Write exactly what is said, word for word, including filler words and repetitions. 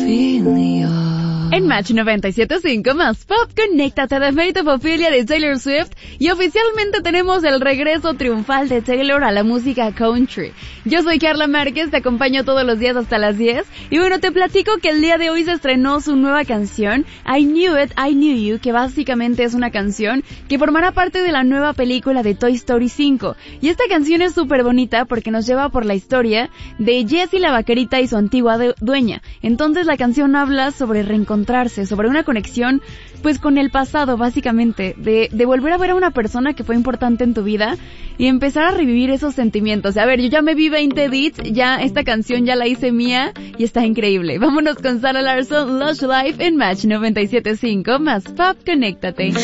En Match noventa y siete punto cinco más Pop, conéctate de Fate of Ophelia de Taylor Swift y oficialmente tenemos el regreso triunfal de Taylor a la música country. Yo soy Carla Márquez, te acompaño todos los días hasta las diez y bueno, te platico que el día de hoy se estrenó su nueva canción, I Knew It, I Knew You, que básicamente es una canción que formará parte de la nueva película de Toy Story cinco. Y esta canción es súper bonita porque nos lleva por la historia de Jessie la vaquerita y su antigua de- dueña. Entonces la canción habla sobre reencontrarse, sobre una conexión pues con el pasado básicamente, de, de volver a ver a una persona que fue importante en tu vida y empezar a revivir esos sentimientos. A ver, yo ya me vi veinte edits, ya esta canción ya la hice mía y está increíble. Vámonos con Sarah Larsson, Lush Life en Match noventa y siete punto cinco más Pop, conéctate.